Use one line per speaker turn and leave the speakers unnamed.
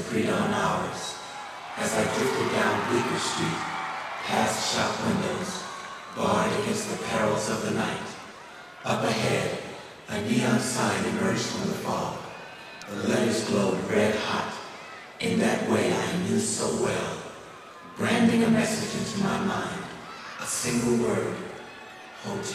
pre-dawn hours, as I drifted down Bleecker Street, past shop windows, barred against the perils of the night. Up ahead, a neon sign emerged from the fog. The letters glowed red hot, in that way I knew so well, branding a message into my mind, a single word, hotel.